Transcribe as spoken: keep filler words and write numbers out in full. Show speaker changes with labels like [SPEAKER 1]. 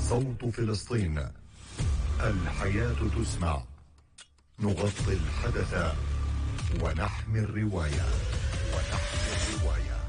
[SPEAKER 1] صوت فلسطين، الحياة تسمع، نغطي الحدث ونحمي الرواية ونحمي الرواية